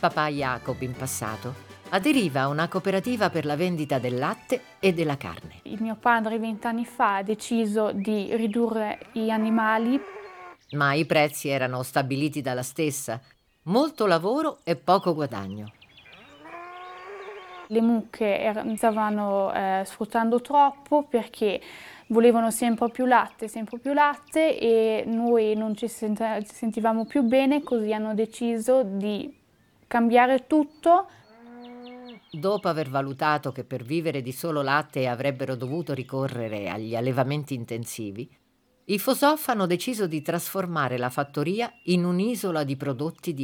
Papà Jacob in passato aderiva a una cooperativa per la vendita del latte e della carne. Il mio padre 20 anni fa ha deciso di ridurre gli animali. Ma i prezzi erano stabiliti dalla stessa. Molto lavoro e poco guadagno. Le mucche stavano sfruttando troppo perché volevano sempre più latte e noi non ci sentivamo più bene, così hanno deciso di cambiare tutto. Dopo aver valutato che per vivere di solo latte avrebbero dovuto ricorrere agli allevamenti intensivi, i Fosoff hanno deciso di trasformare la fattoria in un'isola di prodotti di